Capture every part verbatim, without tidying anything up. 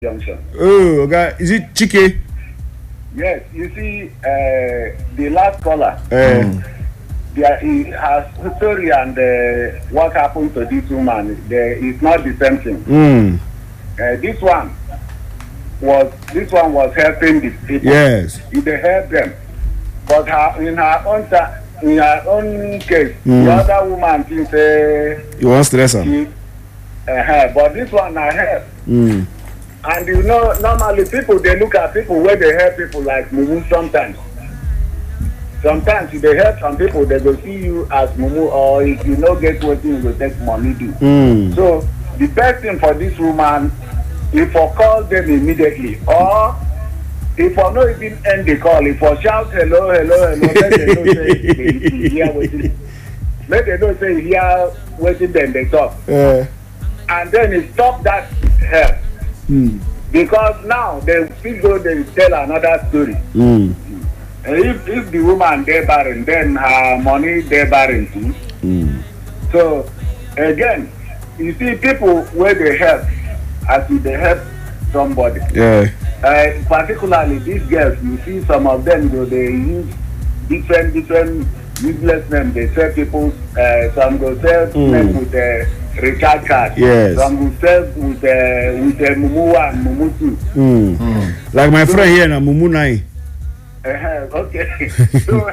Junction. Oh, okay. Is it Chike? Yes, you see, uh, the last caller, Uh, there he has story and uh, what happened to this woman. The, it's not the same thing. mm, Uh, this one was this one was helping the people. yes. He dey help them, but her in her own ta- in her own case, Mm. the other woman think say You want stress him? she uh, help, but this one na help. Mm. And you know, normally people they look at people where they help people like mumu sometimes. Sometimes if they help some people, they go see you as mumu, or if you no get what you go take money do. Mm. So the best thing for this woman, if I call them immediately, or if I no even end the call, if I shout hello, hello, hello, let them know say they hear wetin, let them know say hear wetin dem dey talk, Uh, and then it stop that help. mm. Because now they still go they tell another story. Mm. And if if the woman dey barren, then her money dey barren too. Mm. So again, you see people where they help, as if they help somebody. Yeah. Uh, particularly these girls, you see some of them go they use different different useless names. They sell people. Uh, some go sell Mm. them with a recharge card. Yes. Some go sell with a with a mumu one, mumu two. Mm. Like my friend here na Mumu Nai. Uh-huh, okay. so,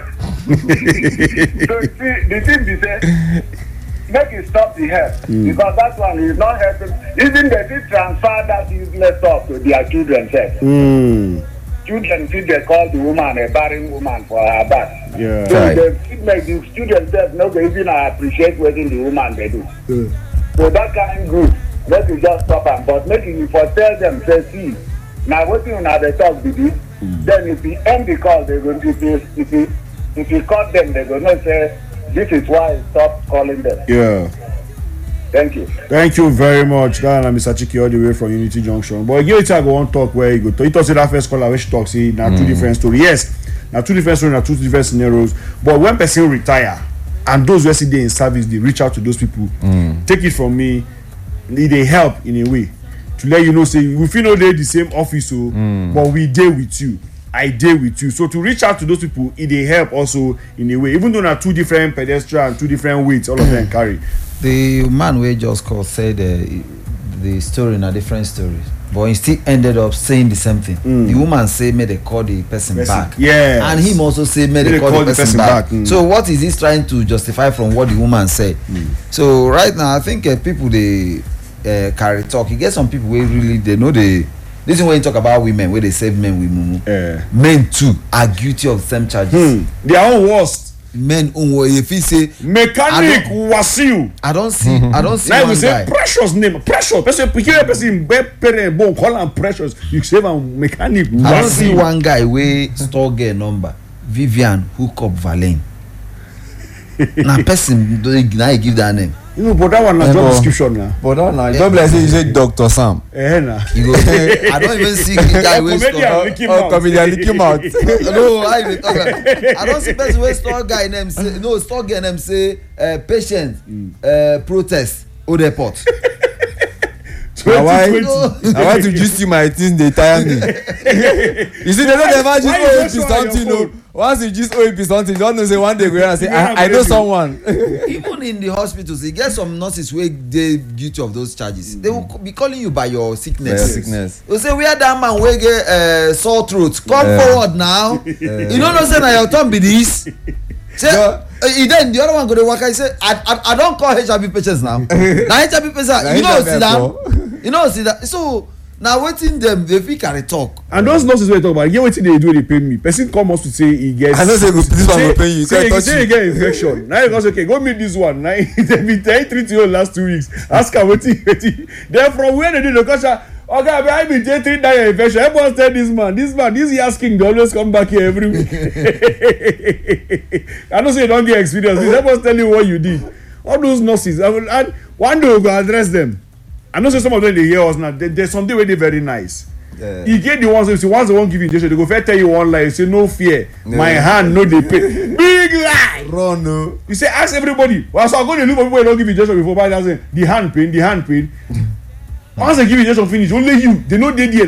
so see, the thing be say, make it stop the help, Mm. because that one is not helping. Even they did transfer that useless stuff to their children self. Mm. Children still they call the woman a barren woman for her back. Yeah. So Right. they still make the students self no go even appreciate what the woman they do. Uh, So that kind good, make you just stop am, but make you for tell them say see, na wetin una dey talk be this. Then if you end the call, they go if you if you if you call them, they go know say this is why I stop calling them. yeah. Thank you. Thank you very much. That na Mister Chike all the way from Unity Junction. But again, I go on talk where you go. You talk say that first caller wey she talk say na two different stories. Yes, na two different stories, na two different scenarios. But when person retire and those wey still dey in service, they reach out to those people. Mm. Take it from me, e dey help in a way to let you know say we fit no dey the same office o, Mm. but we dey with you. I dey with you. So to reach out to those people, e dey help also in a way. Even though na two different pedestrian, two different weights, all of them carry. The man wey just called said uh, the story na different stories, but he still ended up saying the same thing. Mm. The woman say make they call the person, Person, back, yes. and him also say make they call, the person, back. back, mm. So what is he trying to justify from what the woman said? Mm. So right now I think uh, people dey uh, carry talk. You get some people wey really they know they. This is when you talk about women wey dey save men with mumu. Yeah. Men too are guilty of the same charges. Hmm. Their own worst. Men own wo if he say Mechanic Wasiu. I don see I don see Now one we say guy. precious name, precious. Person hear person bed parent born call am precious. You save am mechanic I don see Wasiu. one guy wey store girl number Vivian hook up Valene. Na person na he give that name. You know, but that one na Eh, job but- description na. But that na just like say you say Doctor Sam. Eh na. You go I don even see the guy wey Comedian store. Mickey Oh, Mouse. comedian Mickey Mouse. No, I dey talk about. I don see person wey store guy name say no store girl name say uh, patient uh, protest Odeport. Na why twenty twenty. na why to just see my things dey tire me. You see, they no dey ever Why you just just O E P show on your something o. phone? Once you just O E P something, you don know say one day go here and say Yeah, I I know baby. someone. Even in the hospitals e get some nurses wey dey guilty of those charges. Mm. They will be calling you by your sickness. By your sickness. You say where that man wey get uh, sore throat come Yeah. forward now. Yeah. You no know say na your turn be this. Say Yeah. uh, e then the other one go dey waka. He say I I I don call H I V patients now. Na H I V patients Na you know H I V sit down. for. You know sit down. So na wetin dem dey fit carry talk. And those nurses wey you talk about, get wetin they do dey pay me. Person come hospital say he get. I know say go- this one go pay you. Say Say he touch say you. he get infection. Now you go say okay, go meet this one. Now he been tell treat you last two weeks. Ask am wetin wetin. Then from where they do the question. Okay, I I been take treat that your infection. Help us tell this man. This man, this year's king, they always come back here every week. I know say you don't get experience. Help us tell you what you did. All those nurses, I will, and one day we go address them. I know say some of them they hear us now. There, there's something where they very nice. Yeah. You get the ones wey say once they wan give you injection, they go first tell you one lie. You say no fear, my hand no dey pain. Big lie. Run o. You say ask everybody. Well, so I go dey look for people wey don give injection before, but that's it. The hand pain, the hand pain. once they give injection finish only you they no dey there